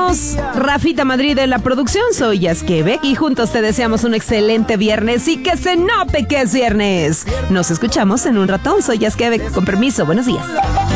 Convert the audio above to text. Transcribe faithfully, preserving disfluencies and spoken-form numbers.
somos Rafita Madrid de la producción, soy Yasquebec y juntos te deseamos un excelente viernes y que se note que es viernes. Nos escuchamos en un ratón, soy Yasquebec, con permiso, buenos días.